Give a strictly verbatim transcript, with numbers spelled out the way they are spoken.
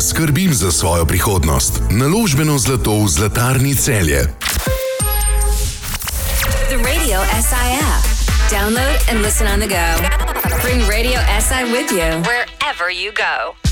Skrbim za svojo prihodnost. Naložbeno zlato v Zlatarni Celje. The Radio S I app. Download and listen on the go. Bring Radio S I with you wherever you go.